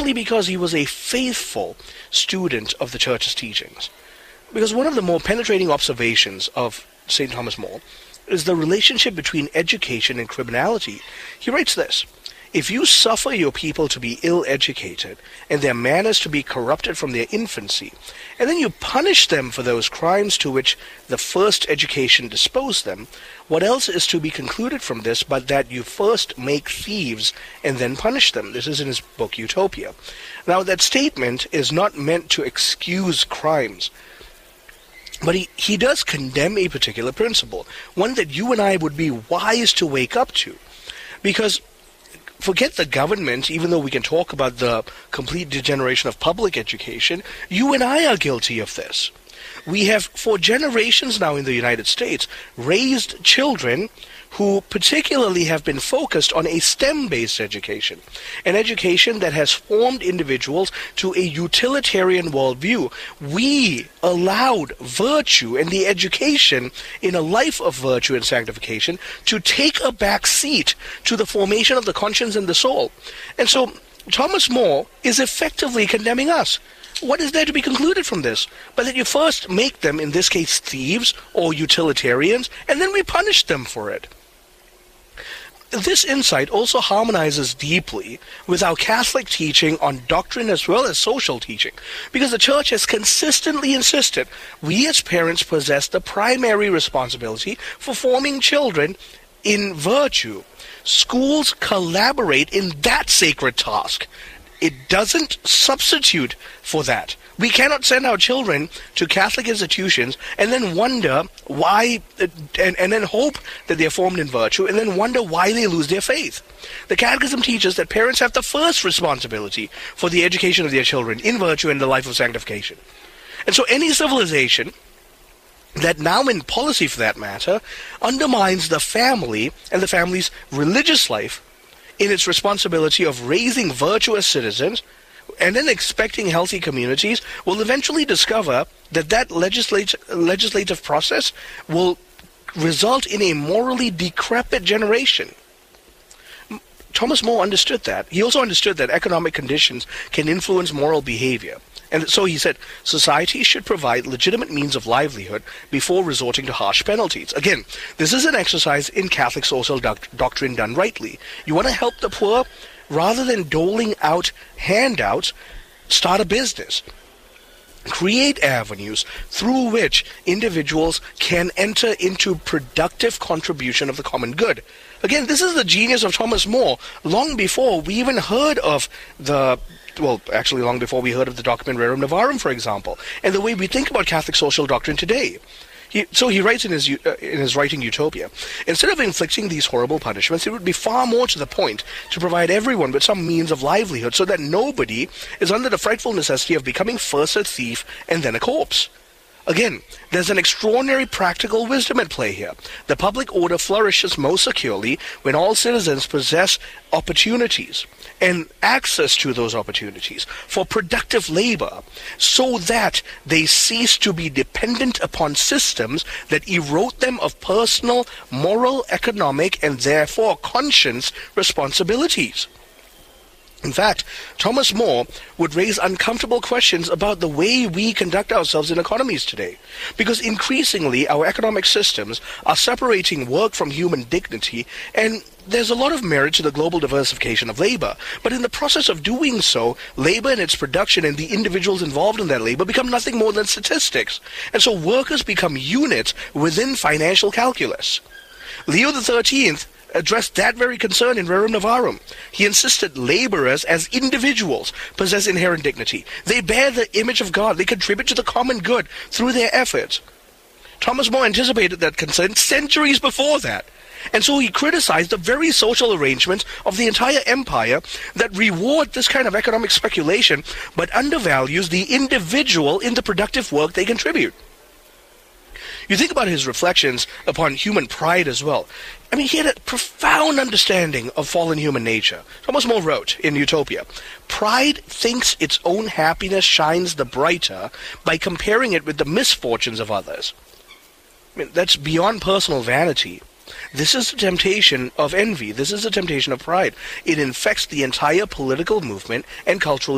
only because he was a faithful student of the church's teachings. Because one of the more penetrating observations of St. Thomas More is the relationship between education and criminality. He writes this: "If you suffer your people to be ill-educated, and their manners to be corrupted from their infancy, and then you punish them for those crimes to which the first education disposed them, what else is to be concluded from this but that you first make thieves and then punish them?" This is in his book Utopia. Now, that statement is not meant to excuse crimes, but he does condemn a particular principle, one that you and I would be wise to wake up to. Because forget the government, even though we can talk about the complete degeneration of public education, you and I are guilty of this. We have, for generations now in the United States, raised children who particularly have been focused on a STEM-based education, an education that has formed individuals to a utilitarian worldview. We allowed virtue and the education in a life of virtue and sanctification to take a back seat to the formation of the conscience and the soul. And so Thomas More is effectively condemning us. What is there to be concluded from this? But that you first make them, in this case, thieves or utilitarians, and then we punish them for it. This insight also harmonizes deeply with our Catholic teaching on doctrine as well as social teaching, because the Church has consistently insisted we as parents possess the primary responsibility for forming children in virtue. Schools collaborate in that sacred task. It doesn't substitute for that. We cannot send our children to Catholic institutions and then wonder why, and then hope that they're formed in virtue, and then wonder why they lose their faith. The Catechism teaches that parents have the first responsibility for the education of their children in virtue and the life of sanctification. And so any civilization that now, in policy for that matter, undermines the family and the family's religious life in its responsibility of raising virtuous citizens and then expecting healthy communities, will eventually discover that that legislative process will result in a morally decrepit generation. Thomas More understood that. He also understood that economic conditions can influence moral behavior. And so he said, society should provide legitimate means of livelihood before resorting to harsh penalties. Again, this is an exercise in Catholic social doctrine done rightly. You want to help the poor? Rather than doling out handouts, start a business. Create avenues through which individuals can enter into productive contribution of the common good. Again, this is the genius of Thomas More. Long before we even heard of long before we heard of the document Rerum Novarum, for example, and the way we think about Catholic social doctrine today. So he writes in his writing Utopia, instead of inflicting these horrible punishments, it would be far more to the point to provide everyone with some means of livelihood so that nobody is under the frightful necessity of becoming first a thief and then a corpse. Again, there's an extraordinary practical wisdom at play here. The public order flourishes most securely when all citizens possess opportunities and access to those opportunities for productive labor, so that they cease to be dependent upon systems that erode them of personal, moral, economic, and therefore conscience responsibilities. In fact, Thomas More would raise uncomfortable questions about the way we conduct ourselves in economies today, because increasingly our economic systems are separating work from human dignity, and there's a lot of merit to the global diversification of labor, but in the process of doing so, labor and its production and the individuals involved in that labor become nothing more than statistics, and so workers become units within financial calculus. Leo XIII addressed that very concern in Rerum Novarum. He insisted laborers as individuals possess inherent dignity. They bear the image of God. They contribute to the common good through their efforts. Thomas More anticipated that concern centuries before that. And so he criticized the very social arrangements of the entire empire that reward this kind of economic speculation, but undervalues the individual in the productive work they contribute. You think about his reflections upon human pride as well. I mean, he had a profound understanding of fallen human nature. Thomas More wrote in Utopia, "Pride thinks its own happiness shines the brighter by comparing it with the misfortunes of others." I mean, that's beyond personal vanity. This is the temptation of envy. This is the temptation of pride. It infects the entire political movement and cultural